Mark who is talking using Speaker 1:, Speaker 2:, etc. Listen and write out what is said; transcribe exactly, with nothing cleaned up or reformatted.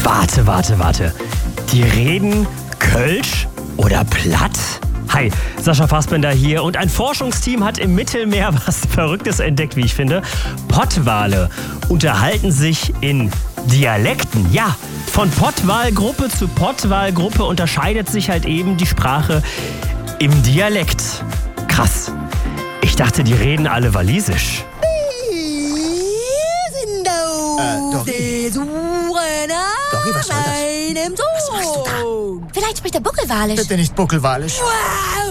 Speaker 1: Warte, warte, warte. Die reden Kölsch oder Platt? Hi, Sascha Fassbender hier und ein Forschungsteam hat im Mittelmeer was Verrücktes entdeckt, wie ich finde. Pottwale unterhalten sich in Dialekten. Ja, von Pottwalgruppe zu Pottwalgruppe unterscheidet sich halt eben die Sprache im Dialekt. Krass. Ich dachte, die reden alle Walisisch.
Speaker 2: Äh, Dori. Dori, was soll das?
Speaker 3: Was machst du da?
Speaker 4: Vielleicht spricht er Buckelwalisch.
Speaker 2: Bitte nicht buckelwalisch.
Speaker 4: Wow.